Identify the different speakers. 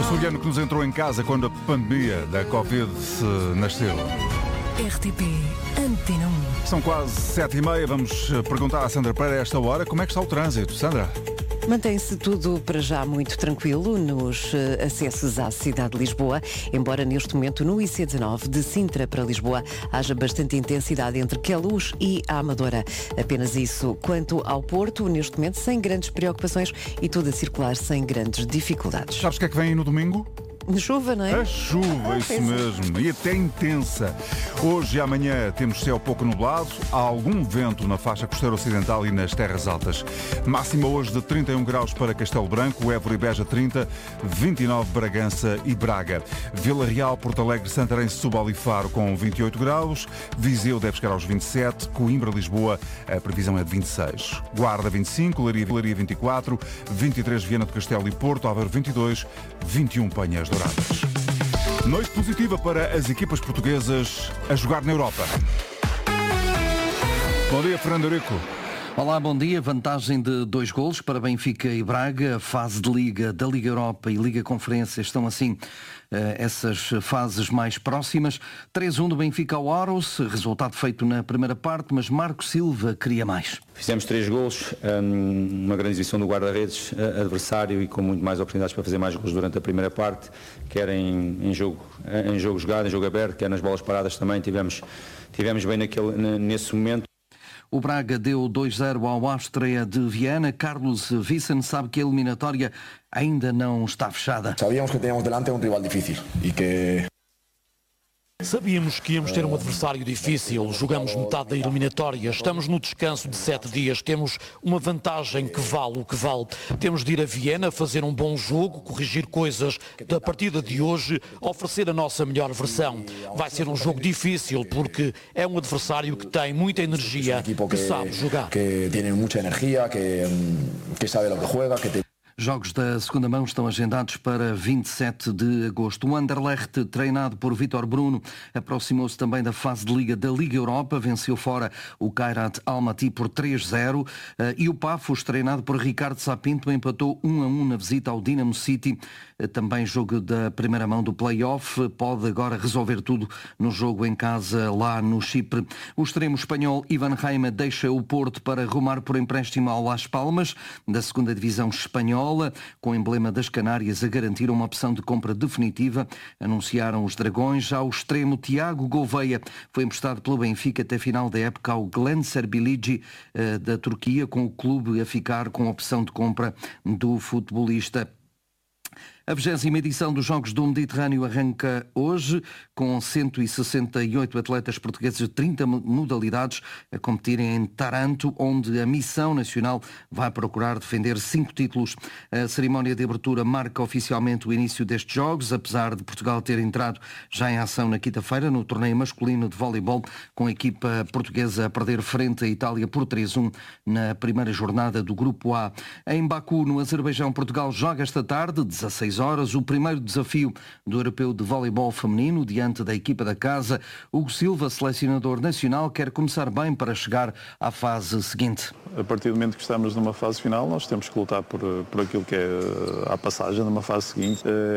Speaker 1: Açoriano que nos entrou em casa quando a pandemia da Covid nasceu.
Speaker 2: RTP Antena 1.
Speaker 1: São quase 7h30. Vamos perguntar à Sandra Pereira a esta hora como é que está o trânsito. Sandra?
Speaker 2: Mantém-se tudo para já muito tranquilo nos acessos à cidade de Lisboa, embora neste momento no IC19 de Sintra para Lisboa haja bastante intensidade entre Queluz e a Amadora. Apenas isso. Quanto ao Porto, neste momento sem grandes preocupações e tudo a circular sem grandes dificuldades.
Speaker 1: Sabes o que é que vem aí no domingo?
Speaker 2: Chuva, não é?
Speaker 1: A chuva, isso mesmo, e até intensa. Hoje e amanhã temos céu pouco nublado, há algum vento na faixa costeira ocidental e nas terras altas. Máxima hoje de 31 graus para Castelo Branco, Évora e Beja 30, 29 Bragança e Braga. Vila Real, Porto Alegre, Santarém, Setúbal e Faro com 28 graus, Viseu deve chegar aos 27, Coimbra, Lisboa, a previsão é de 26. Guarda 25, Leiria 24, 23 Viana do Castelo e Porto, Aveiro 22, 21 Panhas Douradas. Noite positiva para as equipas portuguesas a jogar na Europa. Bom dia, Fernando Eurico.
Speaker 3: Olá, bom dia. Vantagem de 2 golos para Benfica e Braga. Fase de Liga, da Liga Europa e Liga Conferência estão assim essas fases mais próximas. 3-1 do Benfica ao Aros, resultado feito na primeira parte, mas Marco Silva queria mais.
Speaker 4: Fizemos 3 golos, uma grande exibição do guarda-redes adversário e com muito mais oportunidades para fazer mais golos durante a primeira parte, quer em jogo jogado, em jogo aberto, quer nas bolas paradas também, tivemos bem nesse momento.
Speaker 3: O Braga deu 2-0 ao Áustria de Viana. Carlos Vicen sabe que a eliminatória ainda não está fechada.
Speaker 5: Sabíamos que tínhamos delante um rival difícil e que...
Speaker 6: Sabíamos que íamos ter um adversário difícil, jogamos metade da eliminatória, estamos no descanso de 7 dias, temos uma vantagem que vale o que vale. Temos de ir a Viena, fazer um bom jogo, corrigir coisas da partida de hoje, oferecer a nossa melhor versão. Vai ser um jogo difícil porque é um adversário que tem muita energia, que sabe jogar.
Speaker 5: Que tem muita energia, que sabe o que joga, que tem...
Speaker 3: Jogos da segunda mão estão agendados para 27 de agosto. O Anderlecht, treinado por Vítor Bruno, aproximou-se também da fase de Liga da Liga Europa, venceu fora o Kairat Almaty por 3-0 e o Pafos, treinado por Ricardo Sapinto, empatou 1-1 na visita ao Dinamo City. Também jogo da primeira mão do play-off, pode agora resolver tudo no jogo em casa lá no Chipre. O extremo espanhol Ivan Reima deixa o Porto para rumar por empréstimo ao Las Palmas, da segunda divisão espanhola, com o emblema das Canárias a garantir uma opção de compra definitiva, anunciaram os Dragões. Já o extremo Tiago Gouveia foi emprestado pelo Benfica até final da época ao Gençlerbirliği da Turquia, com o clube a ficar com a opção de compra do futebolista. A 20ª edição dos Jogos do Mediterrâneo arranca hoje, com 168 atletas portugueses de 30 modalidades a competirem em Taranto, onde a missão nacional vai procurar defender 5 títulos. A cerimónia de abertura marca oficialmente o início destes Jogos, apesar de Portugal ter entrado já em ação na quinta-feira no torneio masculino de voleibol, com a equipa portuguesa a perder frente à Itália por 3-1 na primeira jornada do Grupo A. Em Baku, no Azerbaijão, Portugal joga esta tarde, 16 horas, o primeiro desafio do Europeu de Voleibol Feminino diante da equipa da casa. Hugo Silva, selecionador nacional, quer começar bem para chegar à fase seguinte.
Speaker 7: A partir do momento que estamos numa fase final, nós temos que lutar por aquilo que é a passagem numa fase seguinte.